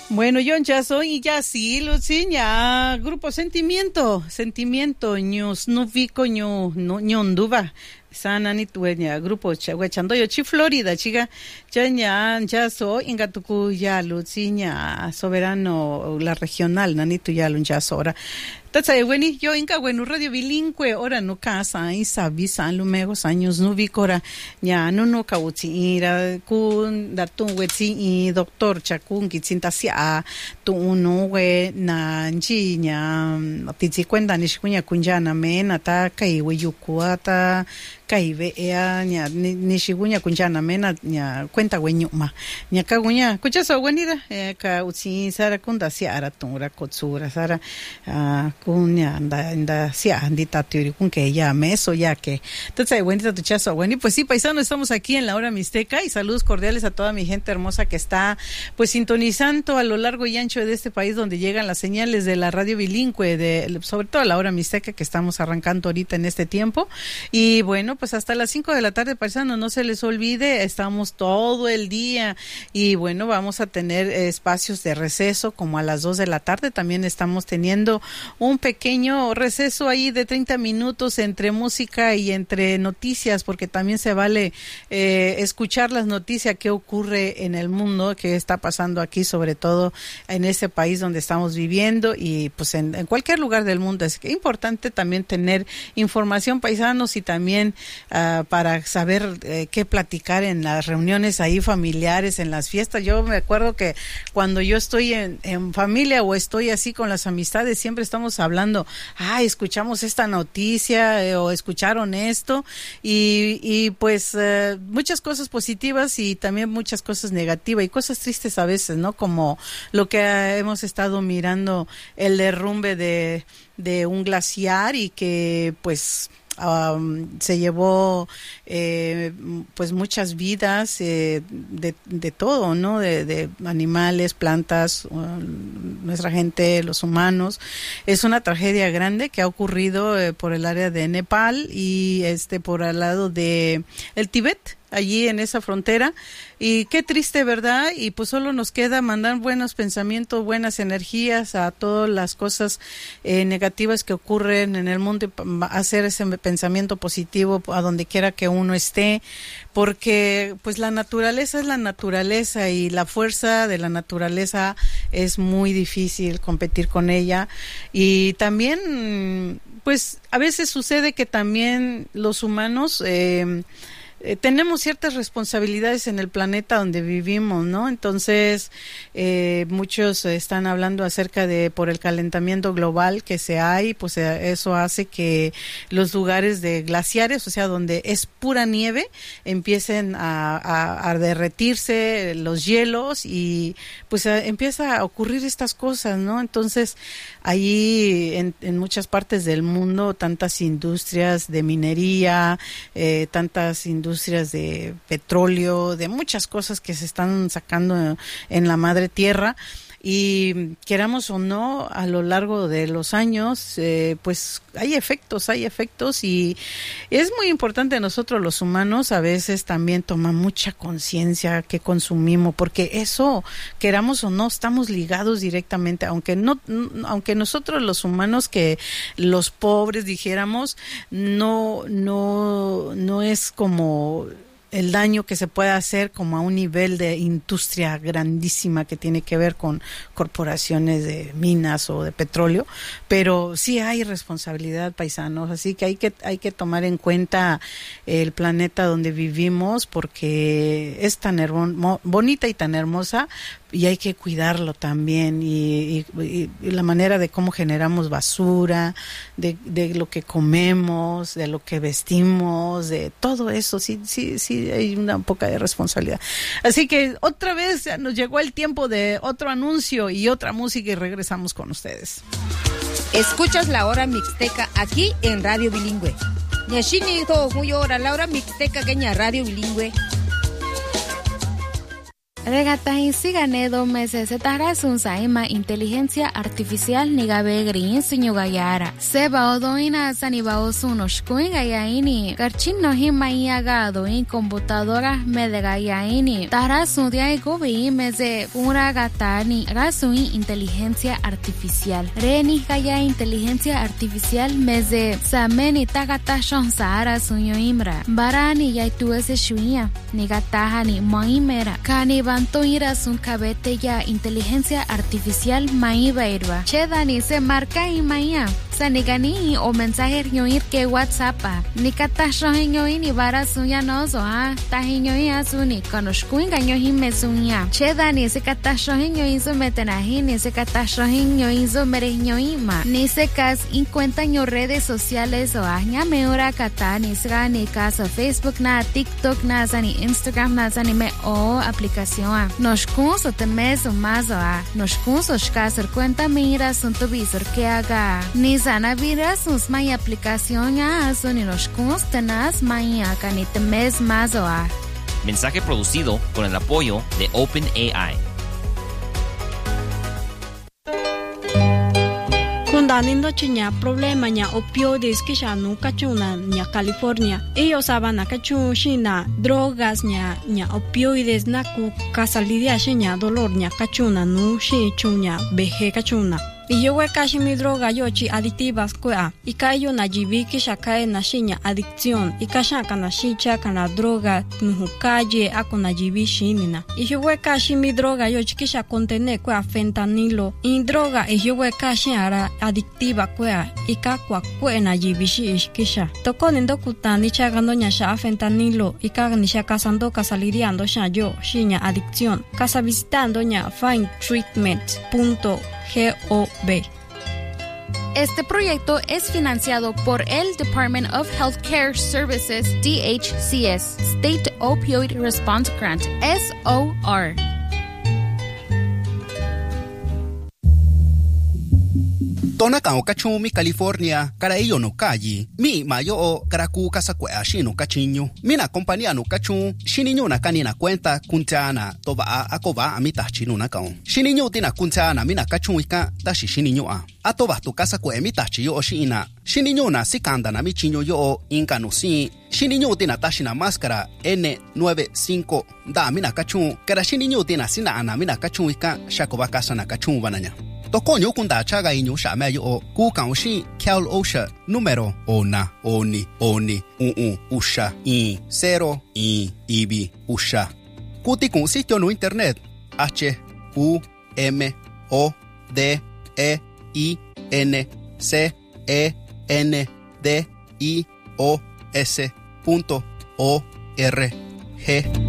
Bueno, yo ya soy y ya sí, Luciña, grupo Sentimiento, ños, no vico, ñonduva. Sana ni tueña grupo chando yo chi Florida chica ya so inga tuku ya luciña soberano la regional nani tu ya lunja sora tatsa weni yo inga bueno radio bilingüe ora no casa isa visa lumegos años no vicora ya no kauti ira kun datun wetsi i doctor chakun kitsinta sia tu uno we na njiña titsi kwenda ni shkunya kunjana mena ta kai we yukuata kaive ea nya nishigunya kunjana mena nya cuenta wenyuma nya kagunya kuchaso wenira ka utsi sara kunda siara tungra kotsura sara kunya nda sia andita teori kun que ya meso ya que entonces wenita tu chaso weni pues sí paisano estamos aquí en la hora mixteca y saludos cordiales a toda mi gente hermosa que está pues sintonizando a lo largo y ancho de este país donde llegan las señales de la radio bilingüe sobre todo a la hora mixteca que estamos arrancando ahorita en este tiempo y bueno pues hasta las 5 de la tarde, paisanos, no se les olvide, estamos todo el día y bueno, vamos a tener espacios de receso como a las 2 de la tarde, también estamos teniendo un pequeño receso ahí de 30 minutos entre música y entre noticias, porque también se vale escuchar las noticias que ocurre en el mundo, que está pasando aquí, sobre todo en ese país donde estamos viviendo y pues en cualquier lugar del mundo. Es que importante también tener información, paisanos, y también para saber qué platicar en las reuniones ahí familiares, en las fiestas. Yo me acuerdo que cuando yo estoy en familia o estoy así con las amistades, siempre estamos hablando, escuchamos esta noticia o escucharon esto y pues muchas cosas positivas y también muchas cosas negativas y cosas tristes a veces, ¿no? Como lo que hemos estado mirando, el derrumbe de un glaciar y que pues se llevó pues muchas vidas de todo, ¿no? De animales, plantas, nuestra gente, los humanos. Es una tragedia grande que ha ocurrido por el área de Nepal y por al lado de el Tíbet, allí en esa frontera, y qué triste, ¿verdad? Y pues solo nos queda mandar buenos pensamientos, buenas energías a todas las cosas negativas que ocurren en el mundo, hacer ese pensamiento positivo a donde quiera que uno esté, porque pues la naturaleza es la naturaleza y la fuerza de la naturaleza es muy difícil competir con ella, y también pues a veces sucede que también los humanos tenemos ciertas responsabilidades en el planeta donde vivimos, ¿no? Entonces, muchos están hablando acerca de por el calentamiento global que se hay, pues eso hace que los lugares de glaciares, o sea, donde es pura nieve, empiecen a derretirse los hielos y pues empieza a ocurrir estas cosas, ¿no? Entonces, allí en muchas partes del mundo, tantas industrias de minería, tantas industrias de petróleo, de muchas cosas que se están sacando en la madre tierra, y queramos o no, a lo largo de los años, pues hay efectos y es muy importante nosotros los humanos a veces también tomar mucha conciencia que consumimos, porque eso, queramos o no, estamos ligados directamente, aunque nosotros los humanos, que los pobres dijéramos, no es como el daño que se puede hacer como a un nivel de industria grandísima que tiene que ver con corporaciones de minas o de petróleo, pero sí hay responsabilidad, paisanos, así que hay que tomar en cuenta el planeta donde vivimos, porque es tan bonita y tan hermosa, y hay que cuidarlo también, y la manera de cómo generamos basura, de lo que comemos, de lo que vestimos, de todo eso, sí hay una poca de responsabilidad. Así que otra vez nos llegó el tiempo de otro anuncio y otra música y regresamos con ustedes. Escuchas la hora mixteca aquí en Radio Bilingüe. Nyashini to muy hora la hora mixteca que radio bilingüe. Regatahin sigane 2 meses se tarasun saima inteligencia artificial nigabe green sunyugayara. Seba odoina sanibao sunoshkuin gayaini. Garchin no himayagado in computadora medegayaini. Tarasun diay gobi meze pura gatani. Rasuin inteligencia artificial. Reni gaya inteligencia artificial meze sameni tagatashon saara sunyo imra. Barani yaituese shuia. Nigatahani moimera. Kani banto ira sun cabete ya inteligencia artificial maiba irba. Chedani se marca y maya. Sanigani o mensaje ñoir que WhatsApp. Ni katashohin ñoin y bara suya nozo tahin ñoin asuni. Konoshkuin gañohin mesunya. Chedani se katashohin ñoin so metenahin ni se katashohin ñoin so mereh ñoin ma. Ni se kas in cuenta ño redes sociales o ña meura kata ni se ni caso Facebook na TikTok na sani Instagram na sani me o aplicación. Nos curso te meso más nos curso shkasar cuenta mira sun tu visor que haga. Ni sana vira sus may aplicación son y nos curso tenas may acá ni te mes más Mensaje producido con el apoyo de OpenAI. Kundanindo chiña problema ña opioides que ya nunca chuna ña California. Ellos saban que chuna drogas ña opioides na ku kasalidia chiña dolor ña kachuna nu shi chuña beje kachuna. Y yo casi mi droga yo chi adictivas kua. Y kayo na jibi que ya cae na shiña adicción. Y kasha kana shicha kana droga nuhu calle ako na jibi shinina. Y yo casi mi droga yo chi que ya contene kua fentanilo. Y droga y yo casi ara adictiva kua. Y kakwa kua na jibi shi kisha. Toko nindo kutani chagando nya sha fentanilo. Y kaga ni sha kasando kasaliriando sha yo shiña adicción. Casa visitando nya findtreatment.gov. Este proyecto es financiado por el Department of Healthcare Services, DHCS, State Opioid Response Grant, SOR. Tona kao kachumi California kara iyo no kaji mi mayo o karaku kasakwe shino kachinyo mina compañía no kachu shininyo na kanina cuenta kuntana toba akova amita chino na kao shininyo tina kuntana mina kachu ika tashi shininyo atoba tu kasakwe mita chiyo oshina shininyo na sikanda na michinyo yo inka no si shininyo tina tashi na máscara N95 da mina kachu kara shininyo tina sina ana mina kachu ika shakoba kasa na kachu bananya Tokonyo kunda chaga inyo shamayo o kukanshi Cal OSHA número oni usha I 0 I ibi usha. Kuti kun sitio no internet HUMODEINCENDIOS.org